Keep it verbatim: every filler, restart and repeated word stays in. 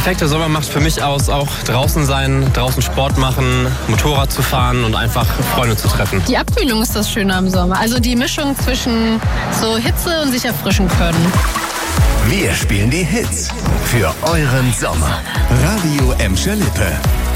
perfekte Sommer macht für mich aus, auch draußen sein, draußen Sport machen, Motorrad zu fahren und einfach Freunde zu treffen. Die Abkühlung ist das Schöne am Sommer. Also die Mischung zwischen so Hitze und sich erfrischen können. Wir spielen die Hits für euren Sommer. Radio Emscher Lippe.